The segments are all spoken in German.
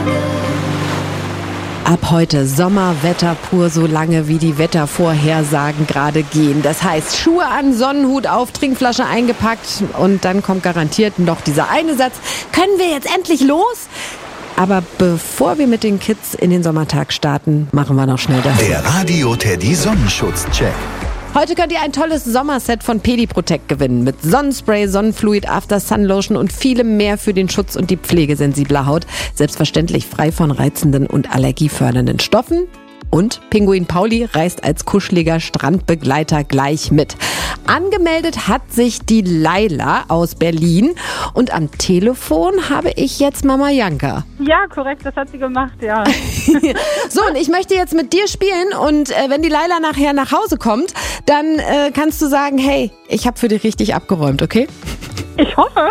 Ab heute Sommerwetter pur, so lange wie die Wettervorhersagen gerade gehen. Das heißt, Schuhe an, Sonnenhut auf, Trinkflasche eingepackt und dann kommt garantiert noch dieser eine Satz: Können wir jetzt endlich los? Aber bevor wir mit den Kids in den Sommertag starten, machen wir noch schnell das. Der Radio Teddy Sonnenschutz-Check. Heute könnt ihr ein tolles Sommerset von Pediprotect gewinnen. Mit Sonnenspray, Sonnenfluid, After-Sun-Lotion und vielem mehr für den Schutz und die Pflege sensibler Haut. Selbstverständlich frei von reizenden und allergiefördernden Stoffen. Und Pinguin Pauli reist als kuscheliger Strandbegleiter gleich mit. Angemeldet hat sich die Laila aus Berlin. Und am Telefon habe ich jetzt Mama Janka. Ja, korrekt, das hat sie gemacht, ja. So, und ich möchte jetzt mit dir spielen. Und wenn die Laila nachher nach Hause kommt, dann kannst du sagen, hey, ich habe für dich richtig abgeräumt, okay? Ich hoffe.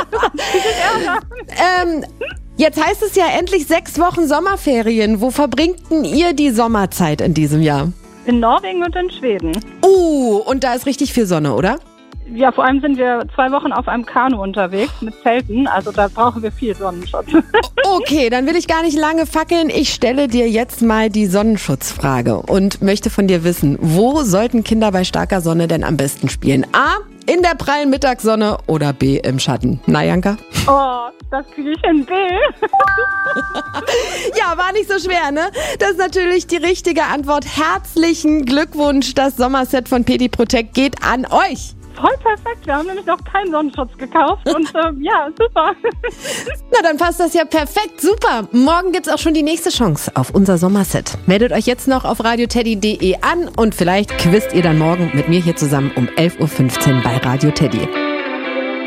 Jetzt heißt es ja endlich 6 Wochen Sommerferien. Wo verbringt denn ihr die Sommerzeit in diesem Jahr? In Norwegen und in Schweden. Und da ist richtig viel Sonne, oder? Ja, vor allem sind wir 2 Wochen auf einem Kanu unterwegs mit Zelten. Also da brauchen wir viel Sonnenschutz. Okay, dann will ich gar nicht lange fackeln. Ich stelle dir jetzt mal die Sonnenschutzfrage und möchte von dir wissen, wo sollten Kinder bei starker Sonne denn am besten spielen? A, in der prallen Mittagssonne oder B, im Schatten? Na, Janka? Oh, das kriege ich in B. Ja, war nicht so schwer, ne? Das ist natürlich die richtige Antwort. Herzlichen Glückwunsch. Das Sommerset von Pediprotect geht an euch. Voll perfekt. Wir haben nämlich noch keinen Sonnenschutz gekauft und ja, super. Na, dann passt das ja perfekt. Super. Morgen gibt's auch schon die nächste Chance auf unser Sommerset. Meldet euch jetzt noch auf radioteddy.de an und vielleicht quizt ihr dann morgen mit mir hier zusammen um 11.15 Uhr bei Radio Teddy.